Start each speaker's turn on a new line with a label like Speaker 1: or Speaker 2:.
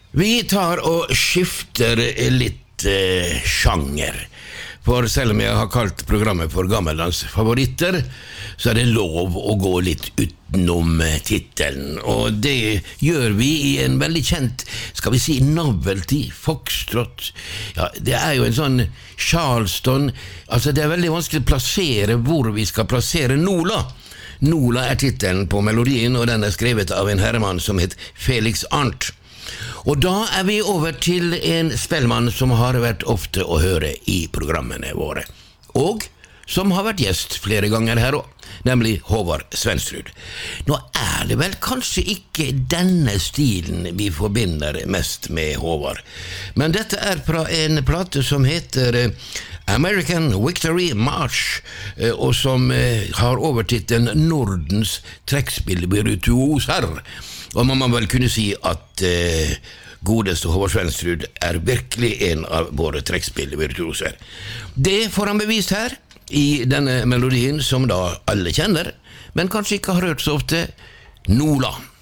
Speaker 1: Vi tar og skifter litt sjanger. For selv om jeg har kalt programmet for Gammeldansk favoritter, så er det lov å gå litt utenom titelen. Og det gjør vi i en veldig kjent, skal vi si, novelty, foxtrot. Ja, det er jo en sånn Charleston. Altså, det er veldig vanskelig å plassere hvor vi skal plassere Nola. Nola er titelen på melodien, og den er skrevet av en herremann som het Felix Arndt. Og da er vi over til en spellmann som har vært ofte å høre i programmene våre, og som har vært gjest flere ganger her også, nemlig Håvard Svensrud. Nå er det vel kanskje ikke denne stilen vi forbinder mest med Håvard, men dette er fra en plate som heter American Victory March, og som har overtittelen Nordens trekkspillvirtuoser. Og man må vel kunne si at godeste Håvard Svensrud er virkelig en av våre trekkspillvirtuoser. Det får han bevist her, i denne melodien som da alle kjenner, men kanskje ikke har hørt så ofte, Nola.